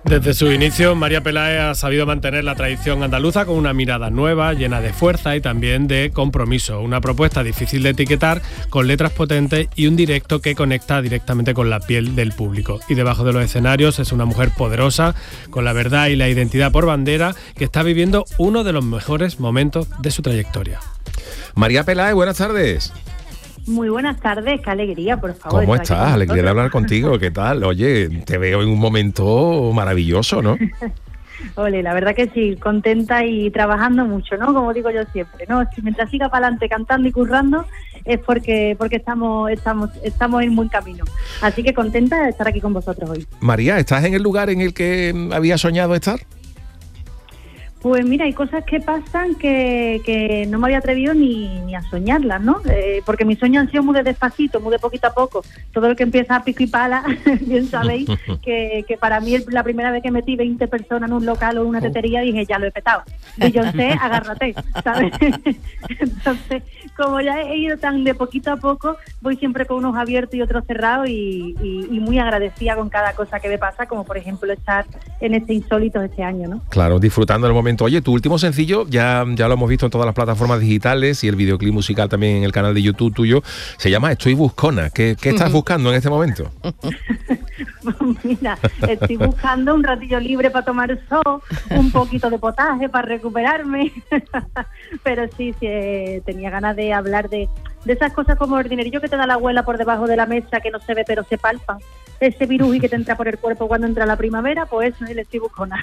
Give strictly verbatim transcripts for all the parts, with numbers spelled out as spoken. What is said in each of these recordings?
Desde su inicio, María Peláez ha sabido mantener la tradición andaluza con una mirada nueva, llena de fuerza y también de compromiso. Una propuesta difícil de etiquetar, con letras potentes y un directo que conecta directamente con la piel del público. Y debajo de los escenarios es una mujer poderosa, con la verdad y la identidad por bandera, que está viviendo uno de los mejores momentos de su trayectoria. María Peláez, buenas tardes. Muy buenas tardes, qué alegría, por favor. ¿Cómo estás? Alegría de hablar contigo, ¿qué tal? Oye, te veo en un momento maravilloso, ¿no? Ole, la verdad que sí, contenta y trabajando mucho, ¿no? Como digo yo siempre, ¿no? Si mientras siga para adelante cantando y currando es porque porque estamos estamos estamos en buen camino. Así que contenta de estar aquí con vosotros hoy. María, ¿estás en el lugar en el que había soñado estar? Pues mira, hay cosas que pasan que, que no me había atrevido ni, ni a soñarlas, ¿no? Eh, porque mis sueños han sido muy de despacito, muy de poquito a poco. Todo lo que empieza a pico y pala, bien sabéis, que, que para mí la primera vez que metí veinte personas en un local o en una tetería dije, ya lo he petado. Y yo sé, agárrate, ¿sabes? Entonces, como ya he ido tan de poquito a poco, voy siempre con unos abiertos y otros cerrados y, y, y muy agradecida con cada cosa que me pasa, como por ejemplo estar en este Insólitos este año, ¿no? Claro, disfrutando del momento. Oye, tu último sencillo, ya, ya lo hemos visto en todas las plataformas digitales y el videoclip musical también en el canal de YouTube tuyo, se llama Estoy Buscona. ¿Qué, qué estás buscando en este momento? Mira, estoy buscando un ratillo libre para tomar el sol, un poquito de potaje para recuperarme, pero sí, sí eh, tenía ganas de hablar de, de esas cosas como el dinerillo que te da la abuela por debajo de la mesa, que no se ve pero se palpa, ese virus que te entra por el cuerpo cuando entra la primavera, pues eso es el Estoy Buscona.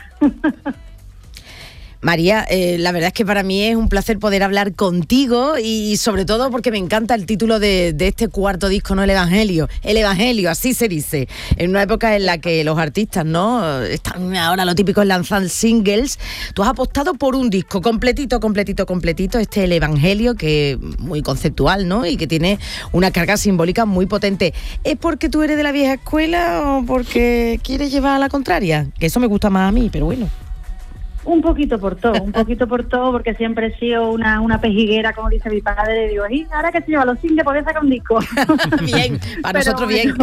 María, eh, la verdad es que para mí es un placer poder hablar contigo y sobre todo porque me encanta el título de, de este cuarto disco, ¿no? El Evangelio. El Evangelio, así se dice. En una época en la que los artistas, ¿no? Están ahora lo típico es lanzar singles. Tú has apostado por un disco completito, completito, completito. Este El Evangelio, que es muy conceptual, ¿no? Y que tiene una carga simbólica muy potente. ¿Es porque tú eres de la vieja escuela o porque quieres llevar a la contraria? Que eso me gusta más a mí, pero bueno. Un poquito por todo, un poquito por todo, porque siempre he sido una, una pejiguera, como dice mi padre, digo, y ahora que se lleva los singles, podés sacar un disco. Bien, para pero, nosotros bien.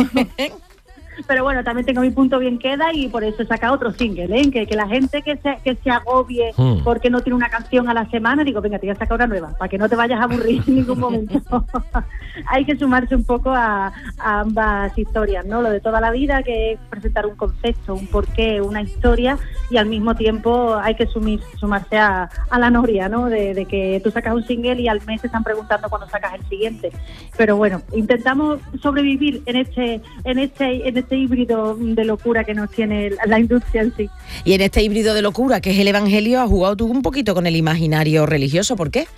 Pero bueno, también tengo mi punto bien queda y por eso he sacado otro single, ¿eh? Que, que la gente que se, que se agobie mm. porque no tiene una canción a la semana, digo, venga, te voy a sacar una nueva, para que no te vayas a aburrir en ningún momento. Hay que sumarse un poco a, a ambas historias, ¿no? Lo de toda la vida, que es presentar un concepto, un porqué, una historia, y al mismo tiempo hay que sumir, sumarse a, a la noria, ¿no? De, de que tú sacas un single y al mes te están preguntando cuándo sacas el siguiente. Pero bueno, intentamos sobrevivir en este, en este, en este híbrido de locura que nos tiene la industria en sí. Y en este híbrido de locura que es el Evangelio, has jugado tú un poquito con el imaginario religioso, ¿por qué?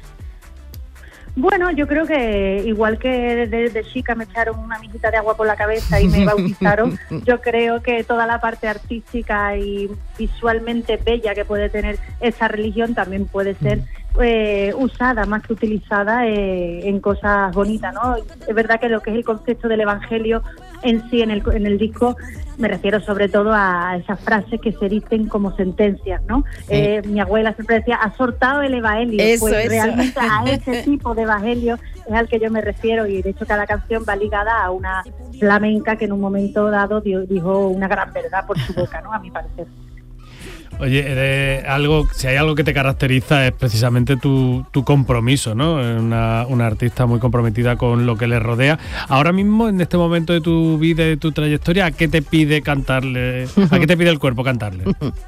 Bueno, yo creo que igual que desde de chica me echaron una mijita de agua por la cabeza y me bautizaron, yo creo que toda la parte artística y visualmente bella que puede tener esa religión también puede ser eh, usada más que utilizada eh, en cosas bonitas, ¿no? Es verdad que lo que es el concepto del Evangelio en sí, en el, en el disco, me refiero sobre todo a esas frases que se dicen como sentencias, ¿no? Sí. Eh, mi abuela siempre decía, has soltado el Evangelio. Eso, pues eso. Realmente a ese tipo de Evangelio es al que yo me refiero, y de hecho cada canción va ligada a una flamenca que en un momento dado dijo una gran verdad por su boca, ¿no? A mi parecer. Oye, eres algo, si hay algo que te caracteriza es precisamente tu, tu compromiso, ¿no? Una, una artista muy comprometida con lo que le rodea. Ahora mismo, en este momento de tu vida y de tu trayectoria, ¿a qué te pide cantarle? ¿A qué te pide el cuerpo cantarle?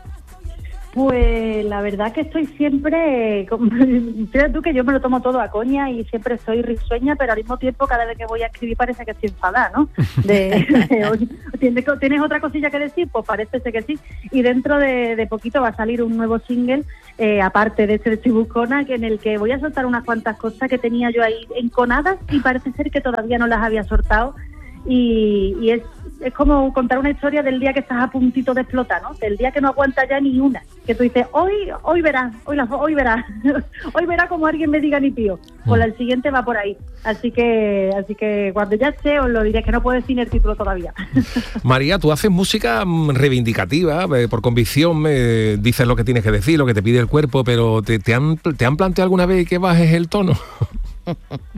Pues la verdad que estoy siempre, fíjate tú que yo me lo tomo todo a coña y siempre soy risueña, pero al mismo tiempo cada vez que voy a escribir parece que estoy enfadada, ¿no? De, de, ¿tienes, ¿Tienes otra cosilla que decir? Pues parece que sí. Y dentro de, de poquito va a salir un nuevo single, eh, aparte de este de Estoy Buscona, que en el que voy a soltar unas cuantas cosas que tenía yo ahí enconadas y parece ser que todavía no las había soltado. Y, y es, es como contar una historia del día que estás a puntito de explotar, ¿no? Del día que no aguanta ya ni una, que tú dices, hoy hoy verás, hoy, la, hoy verás, hoy verás como alguien me diga ni pío, pues el siguiente va por ahí, así que así que cuando ya esté os lo diré, que no puedo decir el título todavía. María, tú haces música reivindicativa, eh, por convicción, eh, dices lo que tienes que decir, lo que te pide el cuerpo, pero ¿te, te, han, te han planteado alguna vez que bajes el tono?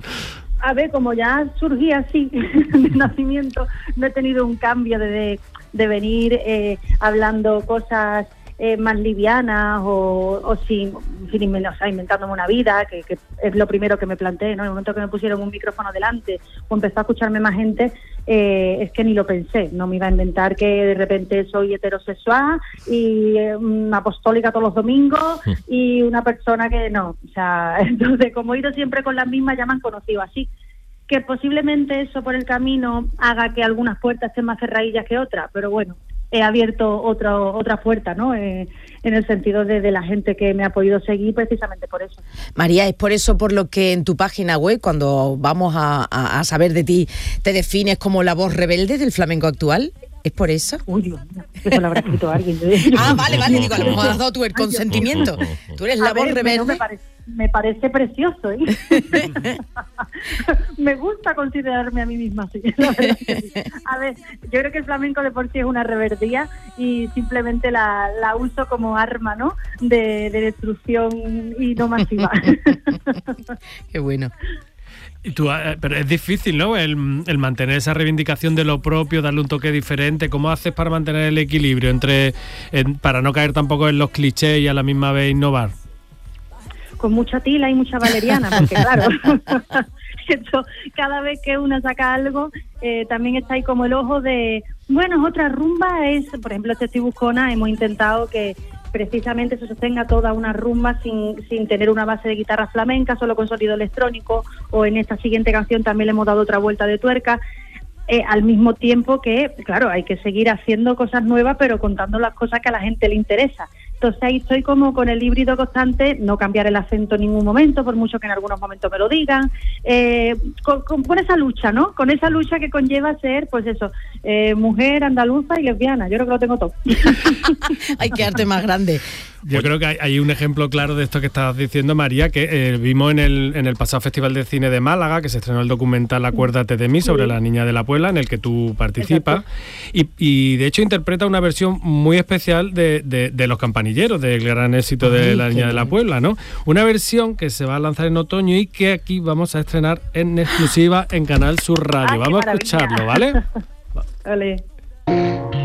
A ver, como ya surgí así de nacimiento, no he tenido un cambio de, de venir eh, hablando cosas eh, más livianas o, o sin, sin o sea, inventándome una vida, que, que es lo primero que me planteé, ¿no? En el momento que me pusieron un micrófono delante o empezó a escucharme más gente, eh, es que ni lo pensé, no me iba a inventar que de repente soy heterosexual y eh, una apostólica todos los domingos y una persona que no, o sea, entonces como he ido siempre con las mismas, ya me han conocido así. Que posiblemente eso por el camino haga que algunas puertas estén más cerradillas que otras, pero bueno, he abierto otra otra puerta, ¿no? Eh, en el sentido de, de la gente que me ha podido seguir precisamente por eso. María, es por eso por lo que en tu página web, cuando vamos a, a, a saber de ti, te defines como la voz rebelde del flamenco actual. ¿Es por eso? Uy, Dios mío, eso lo habrá escrito alguien. Ah, vale, vale, digo, a lo mejor has dado tú el consentimiento. Tú eres la a voz ver, rebelde. No, me, parece, me parece precioso, ¿eh? Me gusta considerarme a mí misma así. La verdad que sí. A ver, yo creo que el flamenco de por sí es una rebeldía y simplemente la, la uso como arma, ¿no? De, de destrucción y no masiva. Qué bueno. Y tú, pero es difícil, ¿no? El, el mantener esa reivindicación de lo propio, darle un toque diferente. ¿Cómo haces para mantener el equilibrio entre, en, para no caer tampoco en los clichés y a la misma vez innovar? Con mucha tila y mucha valeriana, porque claro, esto, cada vez que una saca algo, eh, también está ahí como el ojo de, bueno, otra rumba es, por ejemplo, este Estoy Buscona, hemos intentado que precisamente se sostenga toda una rumba sin, sin tener una base de guitarra flamenca, solo con sonido electrónico, o en esta siguiente canción también le hemos dado otra vuelta de tuerca, eh, al mismo tiempo que, claro, hay que seguir haciendo cosas nuevas, pero contando las cosas que a la gente le interesa. Entonces ahí estoy como con el híbrido constante, no cambiar el acento en ningún momento, por mucho que en algunos momentos me lo digan, eh, con, con, con esa lucha, ¿no? Con esa lucha que conlleva ser, pues eso, eh, mujer, andaluza y lesbiana. Yo creo que lo tengo todo. Hay que arte más grande. Yo creo que hay, hay un ejemplo claro de esto que estabas diciendo, María, que eh, vimos en el, en el pasado Festival de Cine de Málaga, que se estrenó el documental Acuérdate de mí, sobre sí. la niña de la Puebla, en el que tú participas. Y, y de hecho interpreta una versión muy especial de, de, de Los Campanilleros, del gran éxito de Ay, La niña de la Puebla, ¿no? Una versión que se va a lanzar en otoño y que aquí vamos a estrenar en exclusiva en Canal Sur Radio. Ay, vamos a escucharlo, ¿vale? Vale.